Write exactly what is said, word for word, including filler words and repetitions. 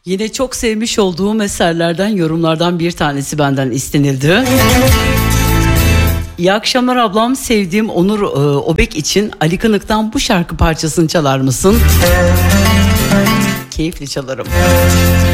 Yine çok sevmiş olduğum eserlerden, yorumlardan bir tanesi benden istenildi. İyi akşamlar ablam, sevdiğim Onur e, Obek için Ali Kınık'tan bu şarkı parçasını çalar mısın? Keyifli çalarım.